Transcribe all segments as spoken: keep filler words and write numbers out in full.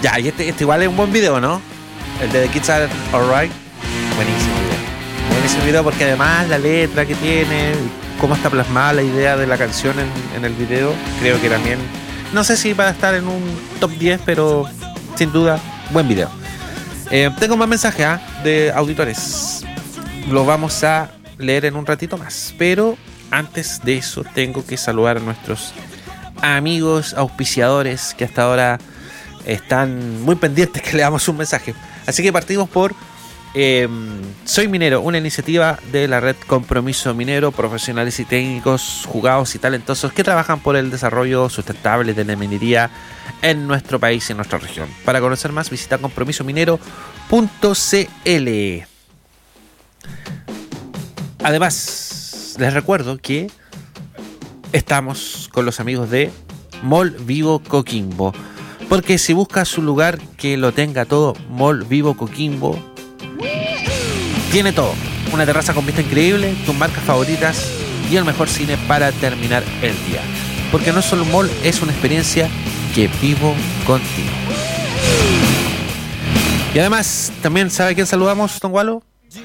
Ya, y este, este igual es un buen video, ¿no? El de The Kids Are Alright. Buenísimo video. Buenísimo video porque además la letra que tiene, cómo está plasmada la idea de la canción en, en el video, creo que también, no sé si va a estar en un top diez, pero sin duda, buen video. Eh, tengo más mensajes ¿eh? de auditores. Los vamos a leer en un ratito más. Pero antes de eso, tengo que saludar a nuestros amigos auspiciadores que hasta ahora están muy pendientes que le damos un mensaje. Así que partimos por eh, Soy Minero, una iniciativa de la red Compromiso Minero, profesionales y técnicos jugados y talentosos que trabajan por el desarrollo sustentable de la minería en nuestro país y en nuestra región. Para conocer más, visita compromiso minero punto c l. Además, les recuerdo que estamos con los amigos de Mall Vivo Coquimbo, porque si buscas un lugar que lo tenga todo, Mall Vivo Coquimbo tiene todo. Una terraza con vista increíble, tus marcas favoritas y el mejor cine para terminar el día. Porque no solo un mall, es una experiencia que vivo contigo. Y además, también, ¿sabe a quién saludamos, Don Gualo?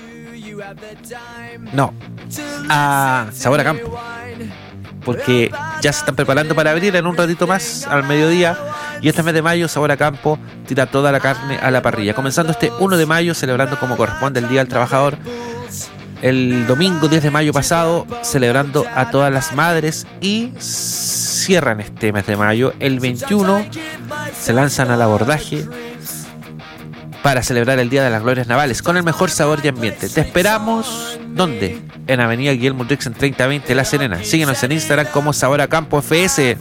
No, a Sabor a Campo, porque ya se están preparando para abrir en un ratito más al mediodía. Y este mes de mayo Sabor a Campo tira toda la carne a la parrilla, comenzando este uno de mayo, celebrando como corresponde el Día del Trabajador. El domingo diez de mayo pasado, celebrando a todas las madres. Y cierran este mes de mayo. El veintiuno se lanzan al abordaje para celebrar el Día de las Glorias Navales con el mejor sabor y ambiente. Te esperamos, ¿dónde? En Avenida Guillermo Rix treinta veinte La Serena. Síguenos en Instagram como Sabor a Campo F S.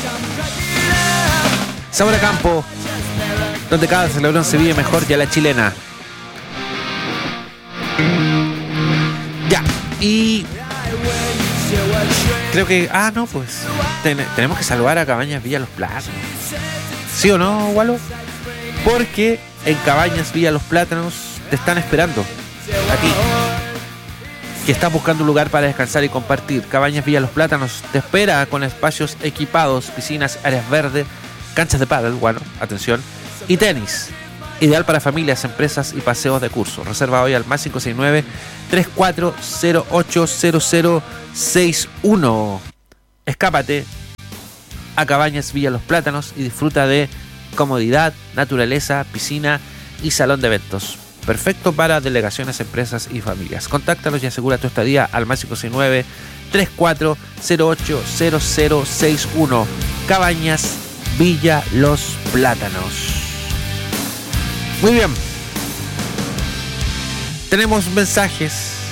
Sabor a Campo, donde cada celebrón se vive mejor y a la chilena. Ya, y creo que... Ah, no, pues ten, tenemos que saludar a Cabañas Villa Los Plátanos. ¿Sí o no, Walo? Porque en Cabañas Villa Los Plátanos te están esperando a ti, que estás buscando un lugar para descansar y compartir. Cabañas Villa Los Plátanos te espera con espacios equipados, piscinas, áreas verdes, canchas de pádel, bueno, atención, y tenis. Ideal para familias, empresas y paseos de curso. Reserva hoy al más cinco seis nueve, tres cuatro cero ocho cero cero seis uno. Escápate a Cabañas Villa Los Plátanos y disfruta de comodidad, naturaleza, piscina y salón de eventos. Perfecto para delegaciones, empresas y familias. Contáctalos y asegura tu estadía al más cinco seis nueve, tres cuatro cero ocho cero cero seis uno. Cabañas Villa Los Plátanos. Muy bien. Tenemos mensajes.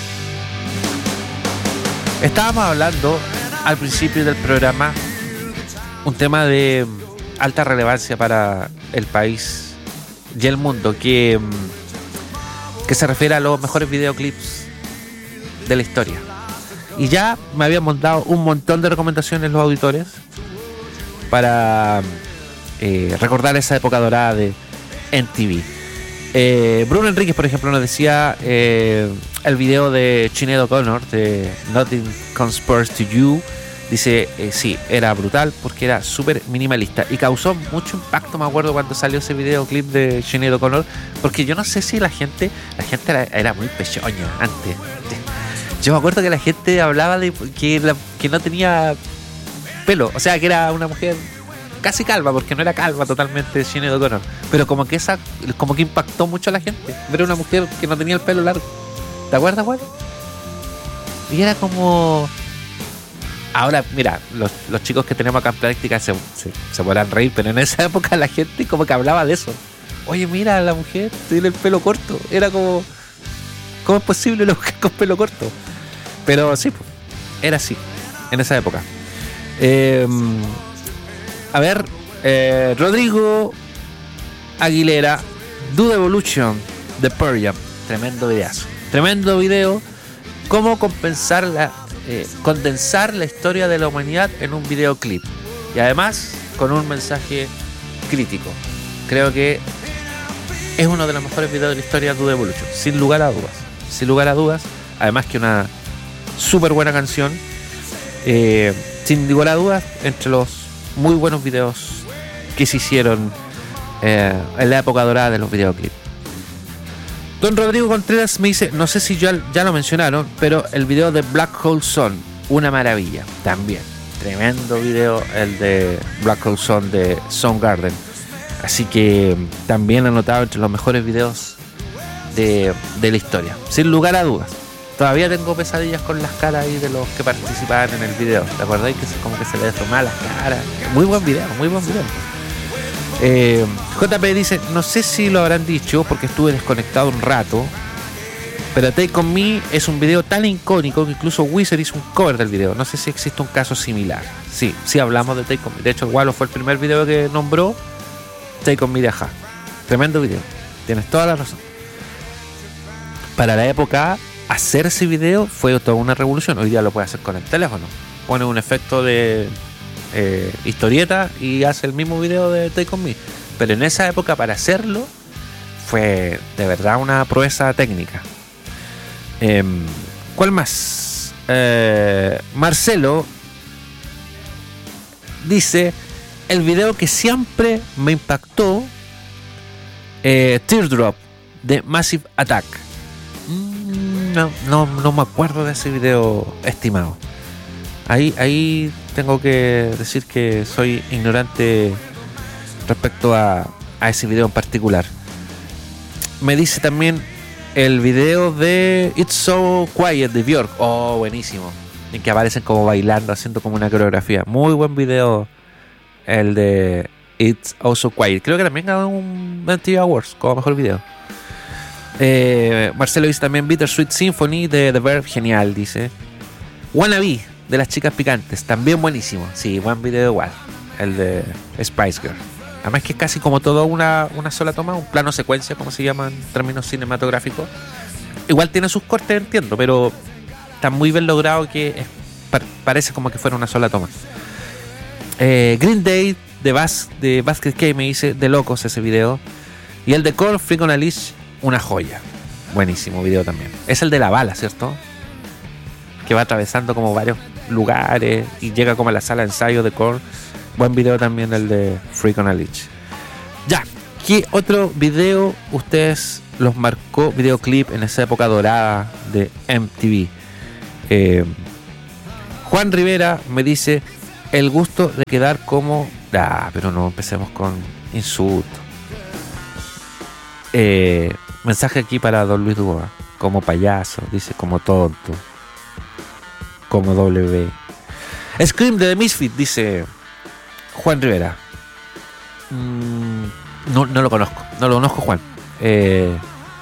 Estábamos hablando al principio del programa un tema de alta relevancia para el país y el mundo, que, que se refiere a los mejores videoclips de la historia. Y ya me habían montado un montón de recomendaciones los auditores para eh, recordar esa época dorada de M T V. Eh, Bruno Enríquez, por ejemplo, nos decía eh, el video de Sinéad O'Connor de Nothing Compares to You. Dice, eh, sí, era brutal porque era súper minimalista y causó mucho impacto. Me acuerdo cuando salió ese videoclip de Sinéad O'Connor, porque yo no sé si la gente la gente era, era muy pechoña antes. Yo me acuerdo que la gente hablaba de que, la, que no tenía pelo, o sea, que era una mujer casi calva, porque no era calva totalmente Sinéad O'Connor, pero como que esa como que impactó mucho a la gente ver una mujer que no tenía el pelo largo. ¿Te acuerdas, Juan? Y era como... Ahora, mira, los, los chicos que tenemos acá en práctica se, se, se podrán reír, pero en esa época la gente como que hablaba de eso. Oye, mira, la mujer tiene el pelo corto. Era como... ¿Cómo es posible la mujer con pelo corto? Pero sí, era así, en esa época. Eh, a ver, eh, Rodrigo Aguilera, Do the Evolution de Pearl Jam. Tremendo videazo. Tremendo video. Cómo compensar la... Eh, condensar la historia de la humanidad en un videoclip y además con un mensaje crítico. Creo que es uno de los mejores videos de la historia de Do the Evolution, sin lugar a dudas, sin lugar a dudas. Además que una súper buena canción, eh, sin lugar a dudas, entre los muy buenos videos que se hicieron eh, en la época dorada de los videoclips. Don Rodrigo Contreras me dice, no sé si ya, ya lo mencionaron, pero el video de Black Hole Sun, una maravilla, también. Tremendo video el de Black Hole Sun de Soundgarden. Así que también anotado entre los mejores videos de, de la historia, sin lugar a dudas. Todavía tengo pesadillas con las caras ahí de los que participaban en el video. ¿Te acordáis que se, como que se le deformaban las caras? Muy buen video, muy buen video. Eh, J P dice, no sé si lo habrán dicho porque estuve desconectado un rato, pero Take On Me es un video tan icónico que incluso Weezer hizo un cover del video. No sé si existe un caso similar. Sí, sí hablamos de Take On Me. De hecho, Wallo fue el primer video que nombró Take On Me de Ajá. Tremendo video. Tienes toda la razón. Para la época, hacer ese video fue toda una revolución. Hoy día lo puede hacer con el teléfono. Pone un efecto de eh, historieta y hace el mismo video de Take On Me. Pero en esa época, para hacerlo, fue de verdad una proeza técnica. Eh, ¿Cuál más? Eh, Marcelo dice, el video que siempre me impactó, eh, Teardrop de Massive Attack. No, no, no me acuerdo de ese video, estimado. Ahí, ahí tengo que decir que soy ignorante respecto a, a ese video en particular. Me dice también el video de It's So Quiet de Björk. Oh, buenísimo. En que aparecen como bailando, haciendo como una coreografía. Muy buen video el de It's Also Quiet. Creo que también ganó un M T V Awards como mejor video. Eh, Marcelo dice también Bittersweet Symphony de The Verve, genial, dice. Wannabe de las chicas picantes, también buenísimo. Sí, buen video igual, el de Spice Girl. Además que es casi como todo una, una sola toma, un plano secuencia, como se llama en términos cinematográficos. Igual tiene sus cortes, entiendo, pero está muy bien logrado que es, parece como que fuera una sola toma. eh, Green Day de, Bas, de Basket Case me dice, de locos ese video. Y el de Korn, Freak on a Leash, una joya. Buenísimo video también. Es el de la bala, ¿cierto? Que va atravesando como varios lugares y llega como a la sala de ensayo de Korn. Buen video también el de Freak on a Leash. Ya, ¿qué otro video ustedes los marcó, videoclip en esa época dorada de M T V? Eh, Juan Rivera me dice, el gusto de quedar como... Ah, pero no empecemos con insultos. Eh, mensaje aquí para don Luis Dubois. Como payaso, dice, como tonto, como W. Scream de The Misfit, dice Juan Rivera. Mm, no, no lo conozco, no lo conozco, Juan. Eh,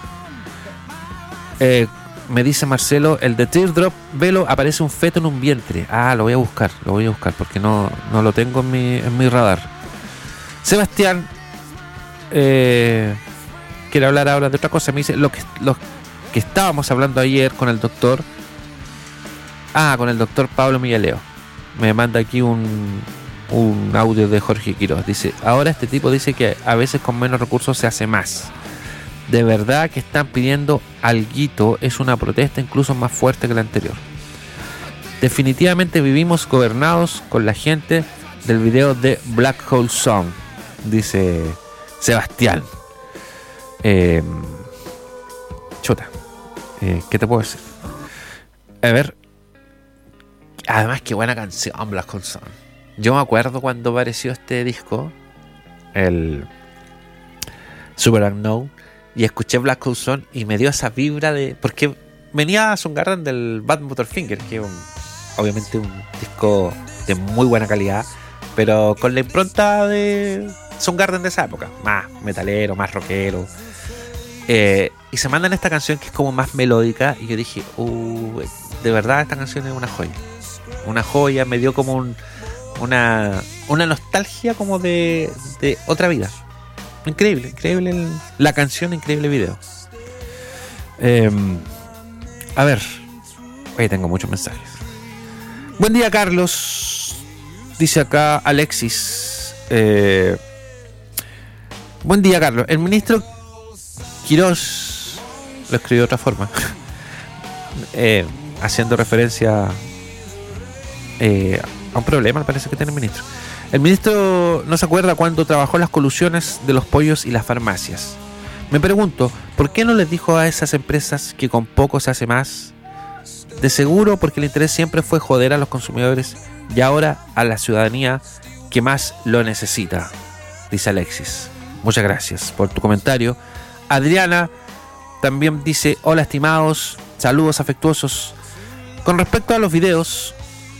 eh, me dice Marcelo, el de Teardrop, velo, aparece un feto en un vientre. Ah, lo voy a buscar, lo voy a buscar porque no, no lo tengo en mi, en mi radar. Sebastián eh, quiere hablar ahora de otra cosa. Me dice lo que, lo que estábamos hablando ayer con el doctor. Ah, con el doctor Pablo Millaleo. Me manda aquí un, un audio de Jorge Quiroz. Dice, ahora este tipo dice que a veces con menos recursos se hace más. De verdad que están pidiendo alguito, es una protesta incluso más fuerte que la anterior. Definitivamente vivimos gobernados con la gente del video de Black Hole Sun, dice Sebastián. Eh, chuta, eh, ¿qué te puedo decir? A ver, además qué buena canción Black Hole Sun. Yo me acuerdo cuando apareció este disco, el Super Unknown, y escuché Black Hole Sun y me dio esa vibra de... Porque venía Soundgarden del Bad Motorfinger, que es un, obviamente un disco de muy buena calidad, pero con la impronta de Soundgarden de esa época, más metalero, más rockero. Eh, y se mandan esta canción que es como más melódica y yo dije, uh, de verdad esta canción es una joya. Una joya, me dio como un, una, una nostalgia como de, de otra vida. Increíble, increíble el, la canción, increíble video. Eh, a ver, hoy tengo muchos mensajes. Buen día, Carlos. Dice acá Alexis. Eh, buen día, Carlos. El ministro Quirós lo escribió de otra forma, eh, haciendo referencia eh, a un problema, parece que tiene el ministro. El ministro no se acuerda cuando trabajó las colusiones de los pollos y las farmacias. Me pregunto, ¿por qué no les dijo a esas empresas que con poco se hace más? De seguro porque el interés siempre fue joder a los consumidores y ahora a la ciudadanía que más lo necesita, dice Alexis. Muchas gracias por tu comentario. Adriana también dice, hola estimados, saludos afectuosos. Con respecto a los videos,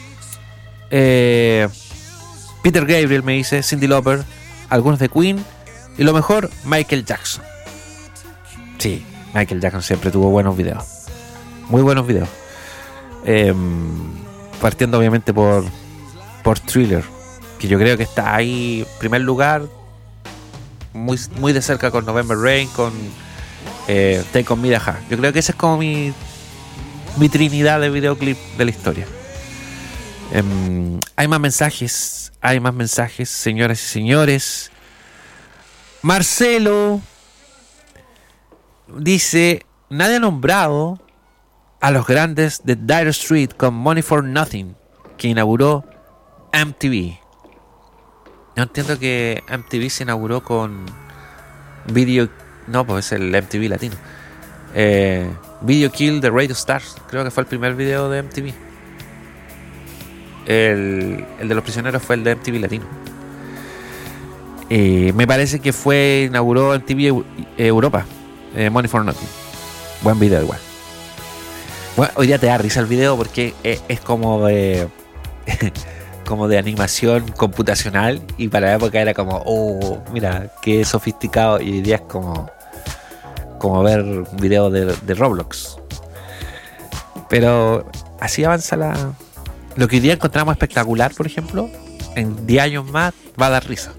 eh, Peter Gabriel me dice, Cyndi Lauper, algunos de Queen y lo mejor, Michael Jackson. Sí, Michael Jackson siempre tuvo buenos videos, muy buenos videos. Eh, partiendo obviamente por, por Thriller, que yo creo que está ahí en primer lugar, muy, muy de cerca con November Rain, con eh, Take On Me de A H A. Yo creo que esa es como mi, mi trinidad de videoclip de la historia. Eh, hay más mensajes, hay más mensajes, señoras y señores. Marcelo dice, nadie ha nombrado a los grandes de Dire Street con Money for Nothing, que inauguró M T V. No entiendo que M T V se inauguró con Video... No, pues es el M T V latino. Eh, Video Kill de Radio Stars. Creo que fue el primer video de M T V. El, el de los prisioneros fue el de M T V latino. Eh, me parece que fue... Inauguró M T V Europa. Eh, Money for Nothing. Buen video igual. Bueno, hoy día te da risa el video porque es, es como de... como de animación computacional y para la época era como, oh, mira, qué sofisticado, y hoy día es como como ver un video de, de Roblox. Pero así avanza la... Lo que hoy día encontramos espectacular, por ejemplo, en diez años más va a dar risa.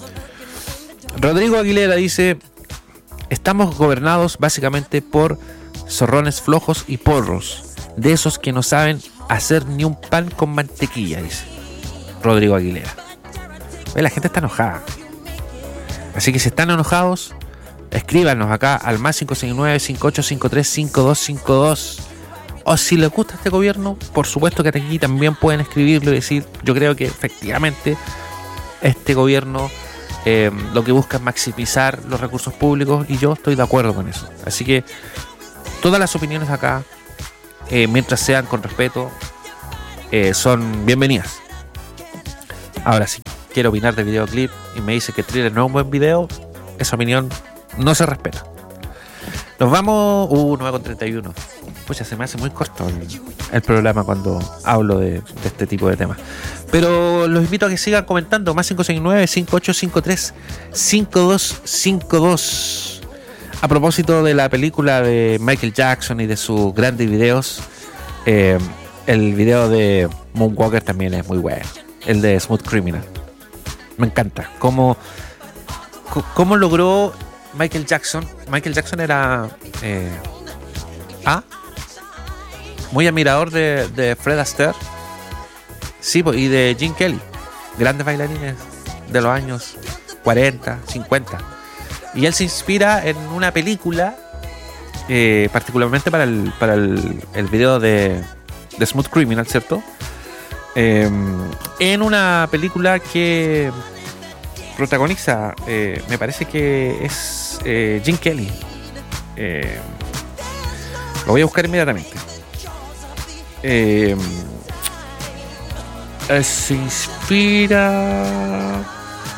Rodrigo Aguilera dice, estamos gobernados básicamente por zorrones flojos y porros, de esos que no saben hacer ni un pan con mantequilla, dice Rodrigo Aguilera. Oye, la gente está enojada. Así que si están enojados, escríbanos acá al más cinco seis nueve, cinco ocho cinco tres, cinco dos cinco dos. O si les gusta este gobierno, por supuesto que aquí también pueden escribirlo y decir, yo creo que efectivamente este gobierno eh, lo que busca es maximizar los recursos públicos, y yo estoy de acuerdo con eso. Así que todas las opiniones acá, eh, mientras sean con respeto, eh, son bienvenidas. Ahora, si quiero opinar de videoclip y me dice que Thriller no es un buen video, esa opinión no se respeta. Nos vamos... Uh, nueve con treinta y uno. Pues ya se me hace muy corto el, el programa cuando hablo de, de este tipo de temas. Pero los invito a que sigan comentando. Más cinco seis nueve, cinco ocho cinco tres, cinco dos cinco dos. A propósito de la película de Michael Jackson y de sus grandes videos, eh, el video de Moonwalker también es muy bueno. El de Smooth Criminal. Me encanta. Cómo, cómo logró Michael Jackson. Michael Jackson era eh, ¿ah? muy admirador de, de Fred Astaire. Sí, y de Gene Kelly. Grandes bailarines de los años cuarenta, cincuenta. Y él se inspira en una película, eh, particularmente para el, para el, el video de, de Smooth Criminal, ¿cierto? Eh, en una película que protagoniza, eh, me parece que es eh, Gene Kelly. Eh, lo voy a buscar inmediatamente. Eh, eh, se inspira...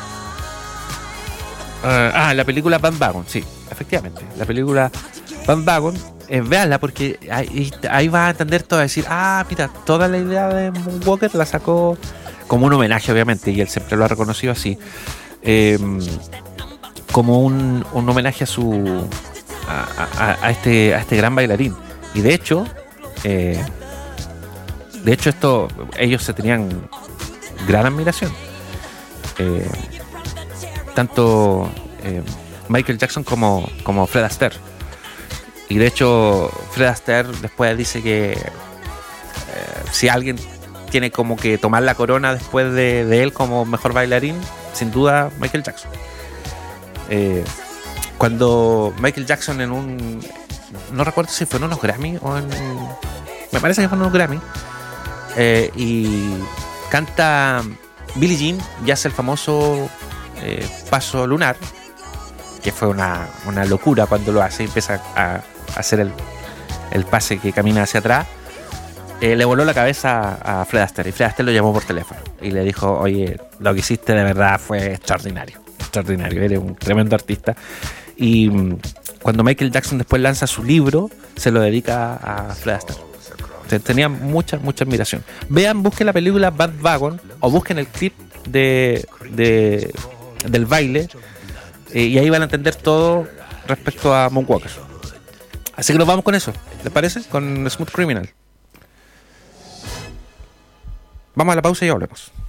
Uh, ah, la película Bandwagon, sí, efectivamente. La película Bandwagon, eh, véanla porque ahí, ahí va a entender todo, a decir, ah, mira, toda la idea de Moonwalker la sacó como un homenaje, obviamente, y él siempre lo ha reconocido así, eh, como un, un homenaje a su a, a, a este a este gran bailarín. Y de hecho, eh, de hecho esto, ellos se tenían gran admiración. Eh, tanto eh, Michael Jackson como, como Fred Astaire. Y de hecho Fred Astaire después dice que eh, si alguien tiene como que tomar la corona después de, de él como mejor bailarín, sin duda Michael Jackson. Eh, cuando Michael Jackson en un... no recuerdo si fue en unos Grammy o en... me parece que fue en unos Grammy, eh, y canta Billie Jean ya hace el famoso eh, paso lunar, que fue una, una locura cuando lo hace y empieza a, a hacer el, el pase que camina hacia atrás. Eh, le voló la cabeza a, a Fred Astaire, y Fred Astaire lo llamó por teléfono y le dijo: oye, lo que hiciste de verdad fue extraordinario, extraordinario, eres un tremendo artista. Y mm, cuando Michael Jackson después lanza su libro, se lo dedica a Fred Astaire. Tenía mucha, mucha admiración. Vean, busquen la película Bad Wagon o busquen el clip de, de del baile, eh, y ahí van a entender todo respecto a Moonwalker. Así que nos vamos con eso, ¿les parece? Con Smooth Criminal. Vamos a la pausa y ya volvemos.